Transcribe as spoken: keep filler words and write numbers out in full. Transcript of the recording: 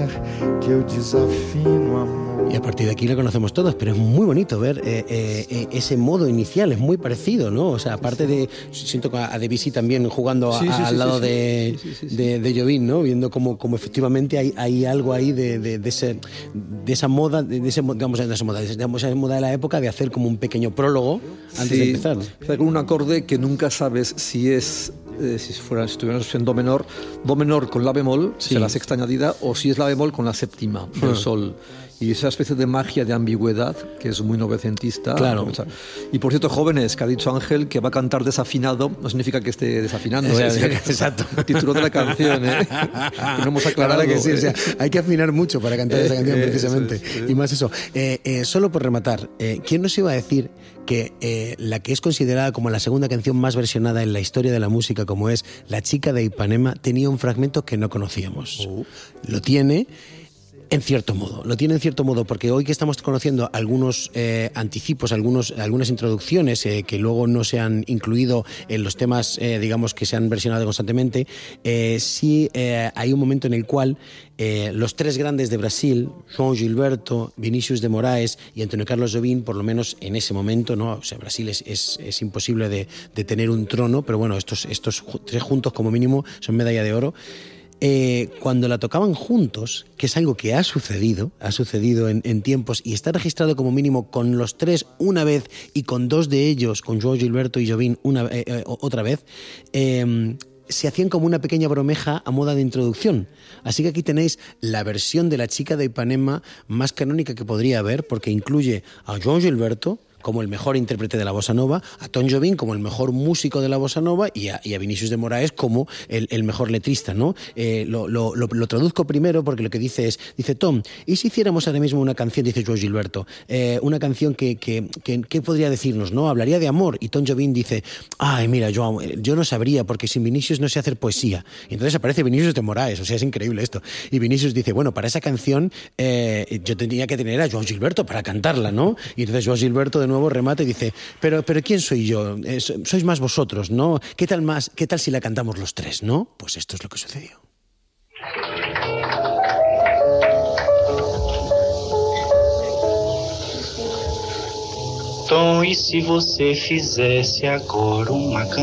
que eu desafino amor. Y a partir de aquí lo conocemos todos, pero es muy bonito ver eh, eh, ese modo inicial, es muy parecido, ¿no? O sea, aparte de, siento a Debussy también jugando a, sí, sí, al sí, lado sí, de, sí, sí, sí. de, de Jobim, ¿no? Viendo cómo, cómo efectivamente hay, hay algo ahí de, de, de, ese, de esa moda, de ese, digamos, de esa moda, de esa moda de la época de hacer como un pequeño prólogo antes sí, de empezar. Está con un acorde que nunca sabes si es eh, si fuera si estuviéramos en do menor, do menor con la bemol, Sí. o sea, la sexta añadida, o si es la bemol con la séptima del Ah. sol. Y esa especie de magia de ambigüedad que es muy novecentista. Claro. Y por cierto, jóvenes, que ha dicho Ángel que va a cantar desafinado, no significa que esté desafinando. ¿eh? Exacto. El título de la canción, ¿eh? Que no hemos aclarado. La verdad que sí, o sea, hay que afinar mucho para cantar esa canción, precisamente. Eso es, sí. Y más eso. Eh, eh, solo por rematar, eh, ¿quién nos iba a decir que eh, la que es considerada como la segunda canción más versionada en la historia de la música, como es La chica de Ipanema, tenía un fragmento que no conocíamos? Oh. Lo tiene... En cierto modo, lo tiene en cierto modo, porque hoy que estamos conociendo algunos eh, anticipos, algunos, algunas introducciones eh, que luego no se han incluido en los temas, eh, digamos, que se han versionado constantemente, eh, sí eh, hay un momento en el cual eh, los tres grandes de Brasil, João Gilberto, Vinícius de Moraes y Antonio Carlos Jobim, por lo menos en ese momento, ¿no? O sea, Brasil es, es, es imposible de, de tener un trono, pero bueno, estos, estos tres juntos como mínimo son medalla de oro. Eh, cuando la tocaban juntos, que es algo que ha sucedido, ha sucedido en, en tiempos y está registrado como mínimo con los tres una vez y con dos de ellos, con João Gilberto y Jobim una, eh, eh, otra vez, eh, se hacían como una pequeña bromeja a moda de introducción. Así que aquí tenéis la versión de La chica de Ipanema más canónica que podría haber, porque incluye a João Gilberto como el mejor intérprete de la bossa nova, a Tom Jobim como el mejor músico de la bossa nova y a, y a Vinícius de Moraes como el, el mejor letrista, ¿no? Eh, lo, lo, lo, lo traduzco primero porque lo que dice es, dice Tom, ¿y si hiciéramos ahora mismo una canción, dice João Gilberto, eh, una canción que, que, que, que podría decirnos, ¿no? Hablaría de amor. Y Tom Jobim dice, ay, mira, João, yo no sabría porque sin Vinícius no sé hacer poesía. Y entonces aparece Vinícius de Moraes, o sea, es increíble esto. Y Vinícius dice, bueno, para esa canción eh, yo tendría que tener a João Gilberto para cantarla, ¿no? Y entonces João Gilberto de nuevo remata y dice, pero, pero ¿quién soy yo? Eh, sois más vosotros, ¿no? ¿Qué tal más? ¿Qué tal si la cantamos los tres, no? Pues esto es lo que sucedió. Tom, e se você fizesse agora uma canção?